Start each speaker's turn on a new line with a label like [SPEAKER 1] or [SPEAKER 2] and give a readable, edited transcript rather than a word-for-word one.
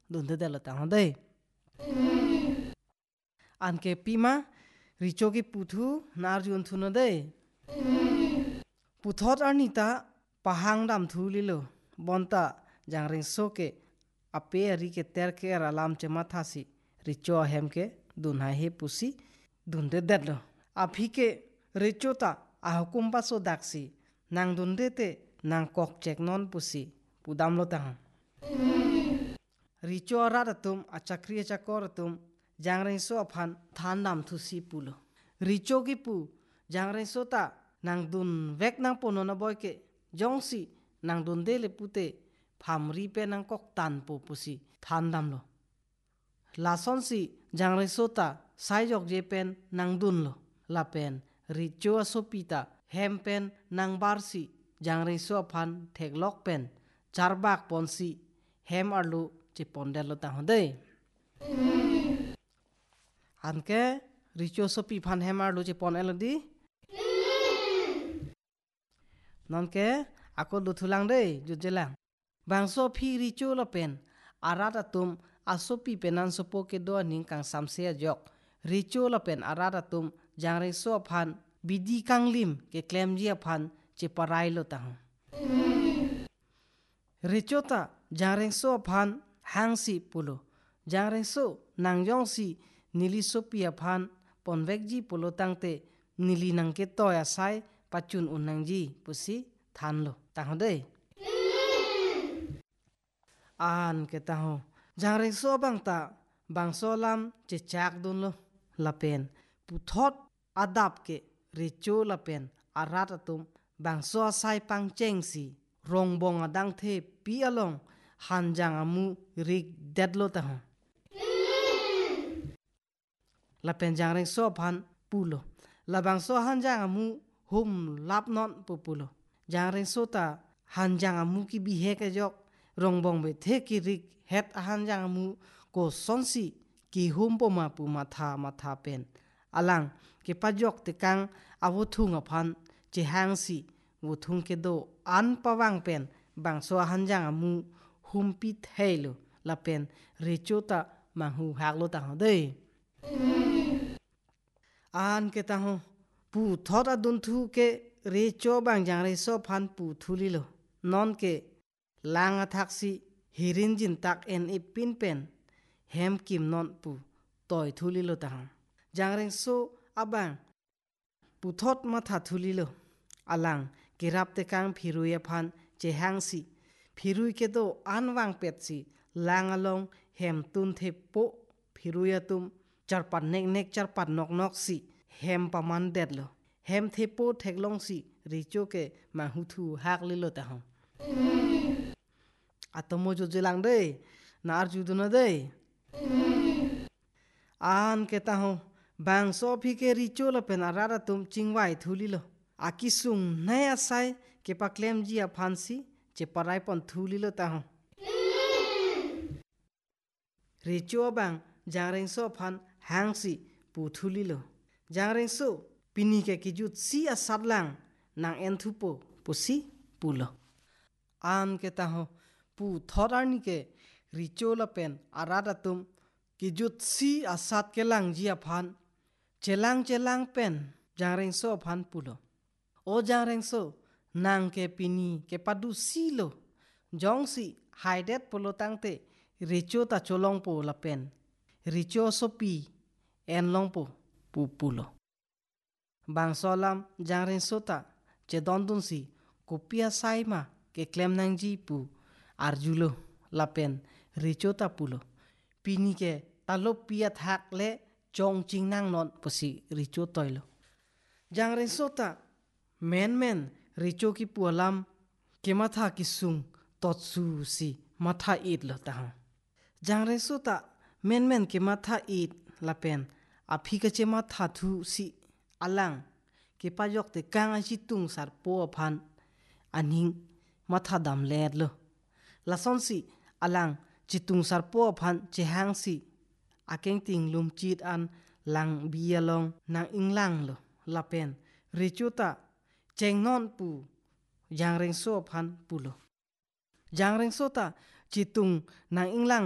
[SPEAKER 1] dun de lo tang dei an ke pima richo ki puthu nar jun thu no dei puthot arnita pahang dam thu lilo bonta jangring so ke ape ari ke ter ke alam che matha si richo hem ke dun ha he pusi dun de lo aphi ke richo ta a hukum pa so daksi nang dun de te nang kok chek non pusi pudam lo tang richo radatum achakri chakораtum jangring so phan thandam thu si pulo richo ki pu jangring so ta nang dun vek nang pono na boy ke jongsi nang dun de le pute phamri pe nang kok tan pu pusi thandam lo lason si jangring so ta sai jok je pen nang dun lo la pen richo asopita hem pen nang bar si jangring so phan thek lok pen charbak pon si hem arlu che pondel lo ta hode anke richo sopi phan hem arlu che pon elodi nonke ako luthulang dei jujelang bangso phi richo lo pen arata tum asopi penan sopo ke do ning kang samse jok richo lo pen arata tum jangring so phan bidi kanglim ke klem ji phan che parai lo tang richo ta jangring so phan hangsi pulo jangring so nangjong si nili sopi phan ponvek ji pulo tangte nili nang ke to ya sai pachun unang ji pusi than lo tang dei an ke ta ho jangring so bang ta bang so lam che chak dun lo lapen puthot adap ke richo lapen arat atum bang so sai pang cheng si rong bong adang the pi along han jang amu rik det lo ta ho lapen jangring so phan pulo labang so han jang amu hum lap non pulo jangring so ta han jang amu ki bi he ke jok rong bong be the ki rik het han jang amu ko sonsi ki hum po ma pu matha pen alang ke pajok te kang awothung aphan che hang si wothung ke do an pawang pen bang so han jang amu hum pi thelo la pen rechota mahu hak lo ta de an ke ta ho pu thoda dun thu ke recho bang jang re so phan pu thuli lo non ke langa thaksi hirin jin tak en ipin pen hem kim non pu toy thuli lo ta jang reng so abang pu thot ma tha thuli lo alang kirap te kang phiruya phan che hang si phirui ke do anwang pet si lang along hem tun the po phiruya tum charpat nek charpat nok si hem paman det lo hem the po theklong si richo ke ma hu thu hak li lo ta ha atomo jo jelang de nar ju du na de an ke ta ho bang so phi ke richo lo pen arara tum chingwai thuli lo akisung naya sai ke pa klem ji a phansi che parai pon thuli lo ta ho richo bang jareng so phan hangsi pu thuli lo jareng so pini ke kijut si asat lang nang en thupo pusi pulo an ke ta ho pu thorar ni ke richo lo pen arada tum kijut si asat ke lang ji phan chelang pen jareng so phan pulo o jareng so nang ke pini ke padu si lo jong si haidet pulo tangte richo ta cholong po la pen richo sopi en long po pu pulo bang solam jareng so ta che don dun si kopia sai ma ke klem nang ji pu arjulo la pen richo ta pulo pini ke talo pia thak le chong ching nang non posi richo toilo jareng so ta men richo ki pualam ke matha ki sung totsu si matha it lo ta jareng so ta men ke matha it la pen aphi ka che matha thu si alang ke pajok te kang a chitung sar po phan aning matha dam led lo la son si alang chitung sar po phan che hang si akeng ting lum chit an lang bialong nang inglang lo la pen richuta cheng non pu yang reng so phan pulo yang reng so ta chitung nang inglang